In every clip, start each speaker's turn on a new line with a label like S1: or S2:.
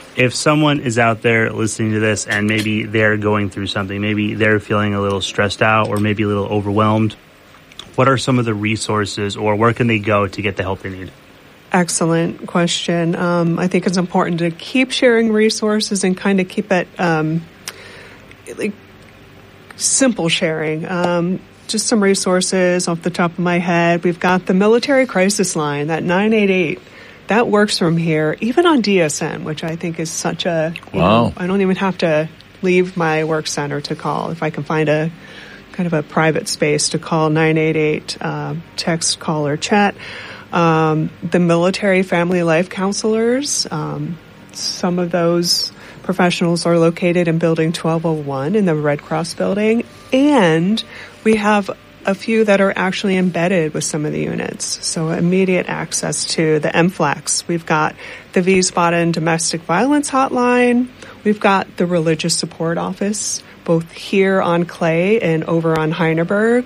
S1: if someone is out there listening to this and maybe they're going through something, maybe they're feeling a little stressed out or maybe a little overwhelmed, what are some of the resources or where can they go to get the help they need?
S2: Excellent question. I think it's important to keep sharing resources and kind of keep it like simple sharing. Just some resources off the top of my head. We've got the military crisis line, that 988. That works from here, even on DSN, which I think is such a,
S3: wow.
S2: I don't even have to leave my work center to call. If I can find a kind of a private space to call 988, text, call, or chat. The military family life counselors, some of those professionals are located in Building 1201 in the Red Cross building, and we have a few that are actually embedded with some of the units. So immediate access to the MFLAX. We've got the V-Spot domestic violence hotline. We've got the religious support office, both here on Clay and over on Heineberg.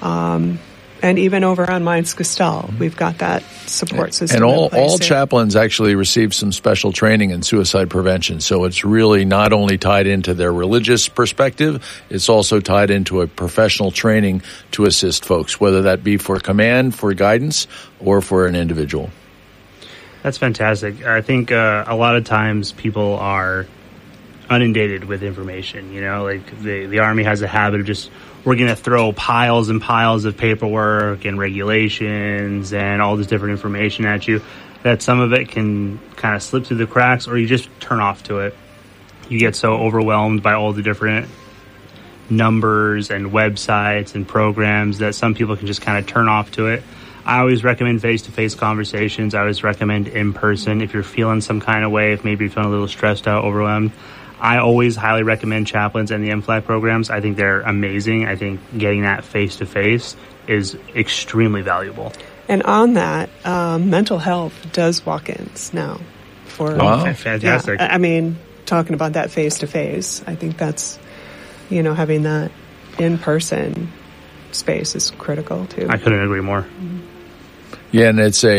S2: And even over on Mines Castell, we've got that support system.
S3: And
S2: in place
S3: all chaplains actually receive some special training in suicide prevention. So it's really not only tied into their religious perspective, it's also tied into a professional training to assist folks, whether that be for command, for guidance, or for an individual.
S1: That's fantastic. I think a lot of times people are inundated with information. You know, like the Army has a habit of just, we're going to throw piles and piles of paperwork and regulations and all this different information at you, that some of it can kind of slip through the cracks, or you just turn off to it. You get so overwhelmed by all the different numbers and websites and programs that some people can just kind of turn off to it. I always recommend face-to-face conversations. I always recommend in person. If you're feeling some kind of way, if maybe you're feeling a little stressed out, overwhelmed, I always highly recommend chaplains and the MFLAG programs. I think they're amazing. I think getting that face-to-face is extremely valuable.
S2: And on that, mental health does walk-ins now.
S3: Wow.
S1: Fantastic.
S2: Yeah, I mean, talking about that face-to-face, I think that's, having that in-person space is critical, too.
S1: I couldn't agree more.
S3: Yeah, and it's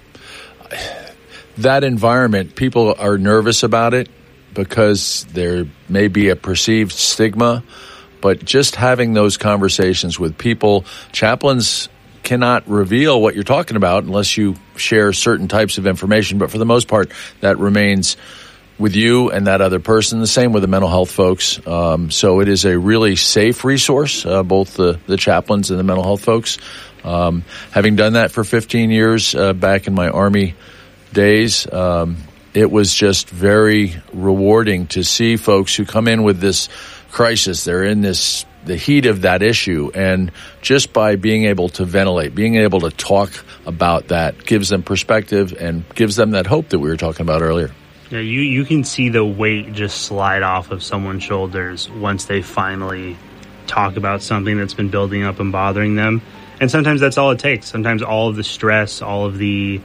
S3: that environment, people are nervous about it, because there may be a perceived stigma, but just having those conversations with people, chaplains cannot reveal what you're talking about unless you share certain types of information. But for the most part, that remains with you and that other person. The same with the mental health folks. So it is a really safe resource, both the chaplains and the mental health folks. Having done that for 15 years back in my Army days, it was just very rewarding to see folks who come in with this crisis. They're in the heat of that issue, and just by being able to ventilate, being able to talk about that gives them perspective and gives them that hope that we were talking about earlier.
S1: Yeah, you can see the weight just slide off of someone's shoulders once they finally talk about something that's been building up and bothering them. And sometimes that's all it takes. Sometimes all of the stress, all of the,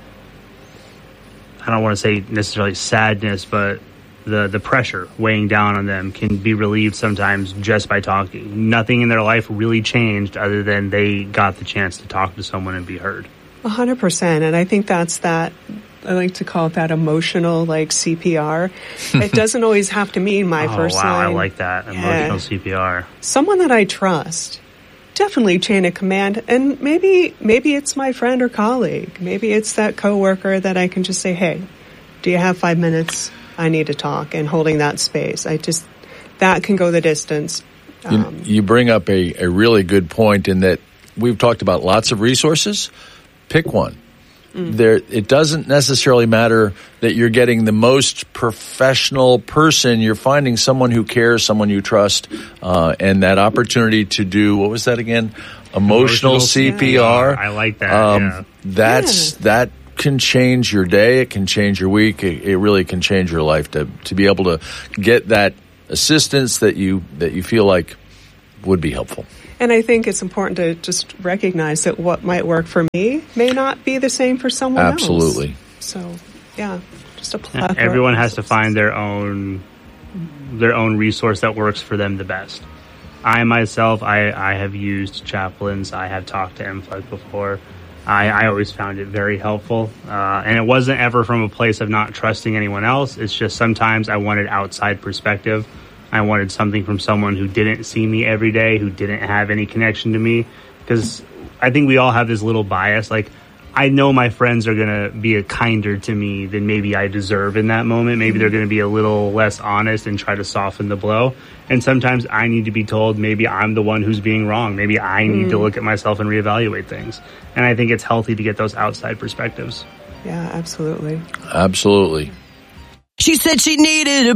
S1: I don't want to say necessarily sadness, but the pressure weighing down on them can be relieved sometimes just by talking. Nothing in their life really changed other than they got the chance to talk to someone and be heard.
S2: 100%. And I think that's that, I like to call it that emotional, like CPR. It doesn't always have to mean my first line.
S1: I like that. Emotional CPR. Someone
S2: that I trust. Definitely chain of command, and maybe it's my friend or colleague. Maybe it's that coworker that I can just say, "Hey, do you have 5 minutes? I need to talk." And holding that space, that can go the distance.
S3: You bring up a really good point in that we've talked about lots of resources. Pick one. It doesn't necessarily matter that you're getting the most professional person. You're finding someone who cares, someone you trust, and that opportunity to do, what was that again? Emotional CPR.
S1: I like that.
S3: That can change your day. It can change your week. It really can change your life to be able to get that assistance that you feel like would be helpful.
S2: And I think it's important to just recognize that what might work for me may not be the same for someone else.
S3: Absolutely.
S2: So, just a plethora.
S1: Everyone has to find their own resource that works for them the best. I myself, I have used chaplains. I have talked to MFLAG before. I always found it very helpful. And it wasn't ever from a place of not trusting anyone else. It's just sometimes I wanted outside perspective. I wanted something from someone who didn't see me every day, who didn't have any connection to me. Because I think we all have this little bias. Like, I know my friends are going to be kinder to me than maybe I deserve in that moment. Maybe they're going to be a little less honest and try to soften the blow. And sometimes I need to be told maybe I'm the one who's being wrong. Maybe I need to look at myself and reevaluate things. And I think it's healthy to get those outside perspectives.
S2: Yeah, absolutely.
S3: Absolutely.
S4: She said she needed a